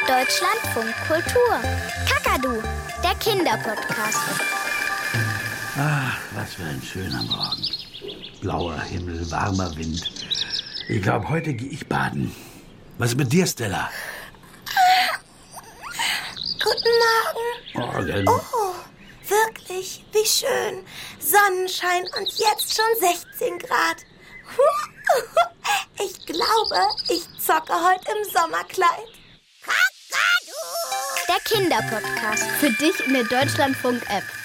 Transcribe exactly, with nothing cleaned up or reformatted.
Deutschlandfunk Kultur. Kakadu, der Kinderpodcast. Ach, was für ein schöner Morgen. Blauer Himmel, warmer Wind. Ich glaube, heute gehe ich baden. Was ist mit dir, Stella? Guten Morgen. Morgen. Oh, wirklich, wie schön. Sonnenschein und jetzt schon sechzehn Grad. Ich glaube, ich zocke heute im Sommerkleid. Der Kinderpodcast. Für dich in der Deutschlandfunk-App.